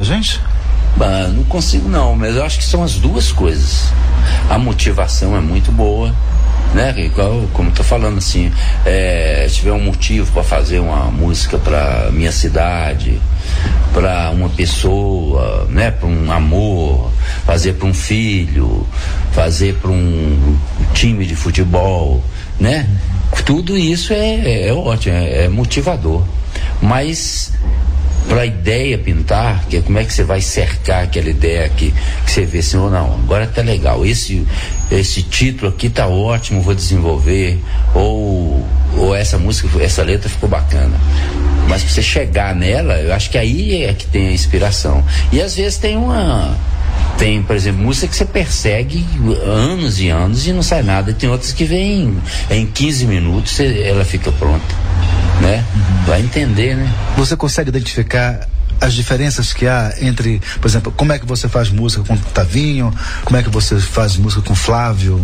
gente? Não consigo não, mas eu acho que são as duas coisas. A motivação é muito boa, né? Igual, como eu tô falando assim, se tiver um motivo para fazer uma música para minha cidade, para uma pessoa, né? Para um amor, fazer para um filho, fazer para um time de futebol, né? Tudo isso é ótimo, é motivador. Mas para a ideia pintar, que é como é que você vai cercar aquela ideia que você vê assim, ou não, agora tá legal, esse título aqui tá ótimo, vou desenvolver, ou essa música, essa letra ficou bacana. Mas para você chegar nela, eu acho que aí é que tem a inspiração. E às vezes tem, por exemplo, música que você persegue anos e anos e não sai nada. E tem outras que vem em 15 minutos, ela fica pronta, né? Vai entender, né? Você consegue identificar as diferenças que há entre, por exemplo, como é que você faz música com Tavinho, como é que você faz música com Flávio?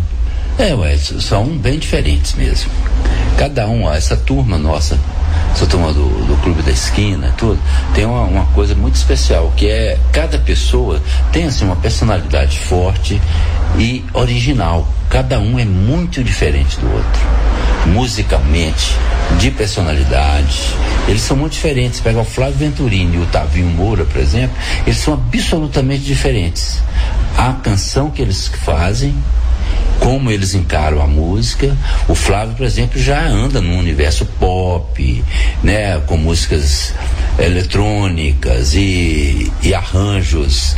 São bem diferentes mesmo. Cada um, essa turma nossa, essa turma do Clube da Esquina, tudo, tem uma coisa muito especial, que é, cada pessoa tem assim uma personalidade forte e original. Cada um é muito diferente do outro. Musicalmente, de personalidade, eles são muito diferentes. Pega o Flávio Venturini e o Tavinho Moura, por exemplo, eles são absolutamente diferentes. A canção que eles fazem, como eles encaram a música. O Flávio, por exemplo, já anda no universo pop, né, com músicas eletrônicas e arranjos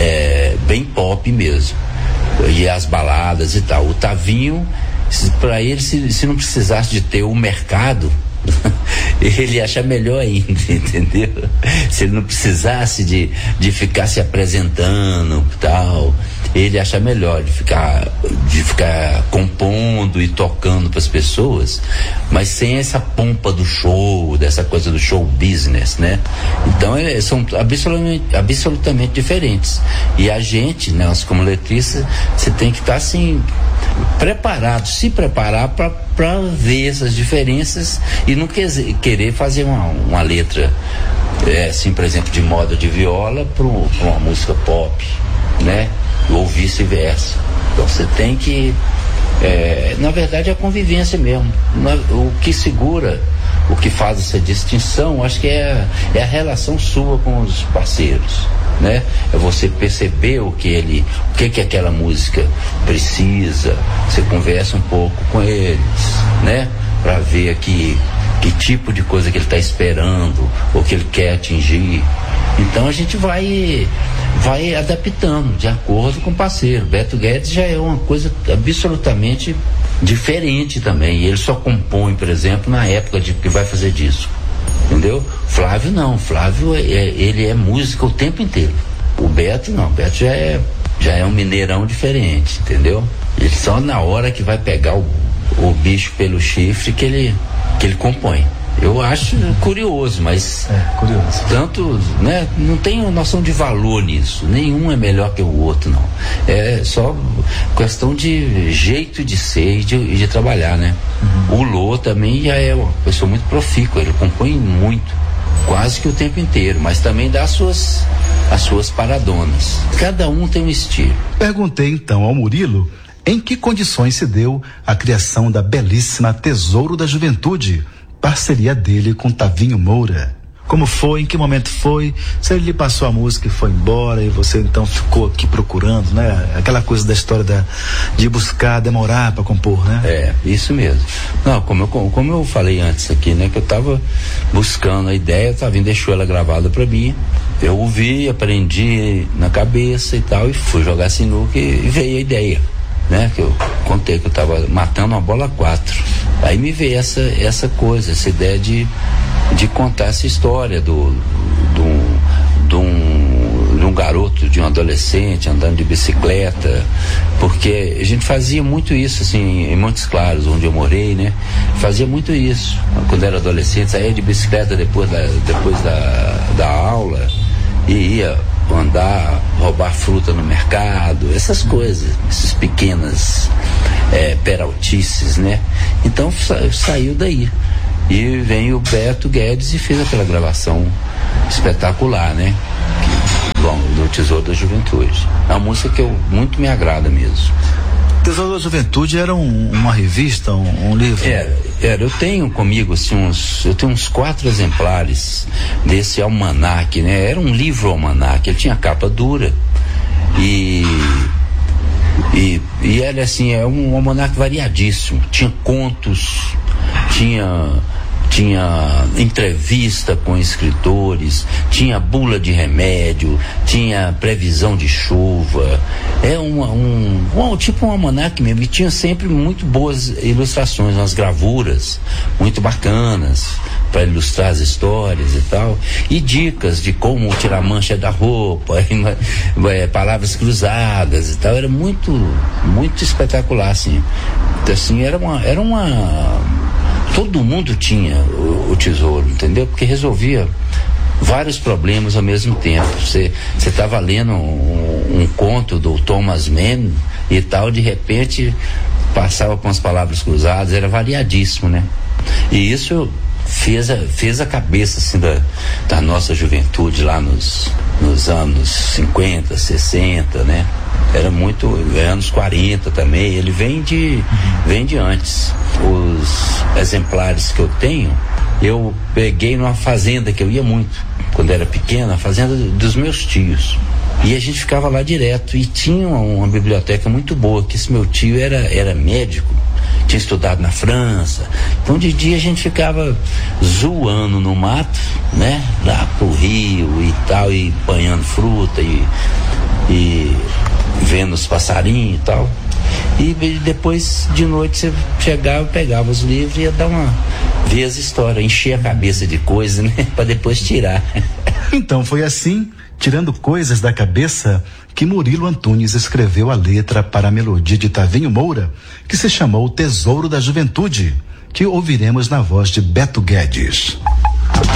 bem pop mesmo, e as baladas e tal. O Tavinho, para ele, se não precisasse de ter o mercado, ele acha melhor ainda, entendeu? Se ele não precisasse de ficar se apresentando e tal, ele acha melhor de ficar compondo e tocando para as pessoas, mas sem essa pompa do show, dessa coisa do show business, né? Então são absolutamente diferentes. E a gente, nós como letristas, você tem que estar assim preparado, se preparar para ver essas diferenças e não querer fazer uma letra assim, por exemplo, de moda de viola para uma música pop, né? Ou vice-versa. Então você tem que na verdade é a convivência mesmo. O que segura, o que faz essa distinção, acho que é a relação sua com os parceiros, né? É você perceber o que aquela música precisa. Você conversa um pouco com eles, né? Para ver que tipo de coisa que ele está esperando ou que ele quer atingir. Então a gente vai adaptando de acordo com o parceiro. Beto Guedes já é uma coisa absolutamente diferente também. Ele só compõe, por exemplo, na época de que vai fazer disco, entendeu? Flávio não. Flávio ele é música o tempo inteiro. O Beto não. O Beto já é um mineirão diferente, entendeu? Ele só na hora que vai pegar o bicho pelo chifre que ele compõe. Eu acho curioso, mas curioso. Tanto, né, não tenho noção de valor nisso. Nenhum é melhor que o outro, não. É só questão de jeito de ser e de trabalhar, né? Uhum. O Lô também já é uma pessoa muito profícua, ele compõe muito, quase que o tempo inteiro, mas também dá as suas paradonas. Cada um tem um estilo. Perguntei então ao Murilo em que condições se deu a criação da belíssima Tesouro da Juventude, parceria dele com Tavinho Moura. Como foi, em que momento foi, se ele lhe passou a música e foi embora e você então ficou aqui procurando, né? Aquela coisa da história de buscar, demorar para compor, né? Isso mesmo. Não, como eu falei antes aqui, né? Que eu tava buscando a ideia, o Tavinho deixou ela gravada para mim, eu ouvi, aprendi na cabeça e tal, e fui jogar sinuca e veio a ideia, né? Que eu contei que eu tava matando uma bola 4. Aí me veio essa coisa, essa ideia de contar essa história de um garoto, de um adolescente andando de bicicleta, porque a gente fazia muito isso assim em Montes Claros, onde eu morei, né? Fazia muito isso quando era adolescente, saía de bicicleta depois da aula e ia andar, roubar fruta no mercado, essas coisas, essas pequenas peraltices, né? Então saiu daí. E vem o Beto Guedes e fez aquela gravação espetacular, né? Tesouro da Juventude. É uma música que muito me agrada mesmo. Tesouro da Juventude era uma revista, um livro? Eu tenho comigo assim, eu tenho uns 4 exemplares desse almanaque, né? Era um livro almanaque, ele tinha capa dura e ele assim, é um almanaque variadíssimo, tinha contos, tinha entrevista com escritores, tinha bula de remédio, tinha previsão de chuva, tipo um almanaque mesmo, e tinha sempre muito boas ilustrações, umas gravuras muito bacanas para ilustrar as histórias e tal, e dicas de como tirar mancha da roupa, palavras cruzadas e tal. Era muito, muito espetacular, assim. Então, assim, era uma todo mundo tinha o tesouro, entendeu? Porque resolvia vários problemas ao mesmo tempo. Você estava lendo um conto do Thomas Mann e tal, de repente passava com as palavras cruzadas, era variadíssimo, né? E isso fez a cabeça assim da nossa juventude lá nos anos 50, 60, né? Era muito, anos 40 também, ele vem de antes. Os exemplares que eu tenho, eu peguei numa fazenda que eu ia muito, quando era pequena, a fazenda dos meus tios. E a gente ficava lá direto, e tinha uma biblioteca muito boa, que esse meu tio era médico, tinha estudado na França. Então de dia a gente ficava zoando no mato, né? Lá pro rio e tal, e apanhando fruta e vendo os passarinhos e tal. E depois de noite você chegava, pegava os livros e ia ver as histórias, encher a cabeça de coisas, né? Pra depois tirar. Então foi assim, tirando coisas da cabeça, que Murilo Antunes escreveu a letra para a melodia de Tavinho Moura, que se chamou Tesouro da Juventude, que ouviremos na voz de Beto Guedes.